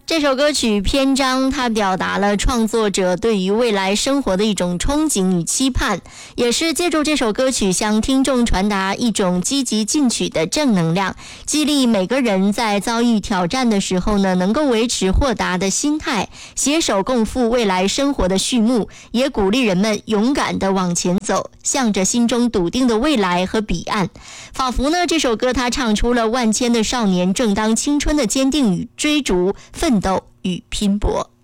这首歌曲篇章，它表达了创作者对于未来生活的一种憧憬与期盼，也是借助这首歌曲向听众传达一种积极进取的正能量，激励每个人在遭遇挑战的时候呢，能够维持豁达的心态，携手共赴未来生活的序幕，也鼓励人们勇敢地往前走，向着心中笃定的未来和彼岸。仿佛呢，这首歌它唱出了万千的少年正当青春的坚定与追逐、奋斗与拼搏。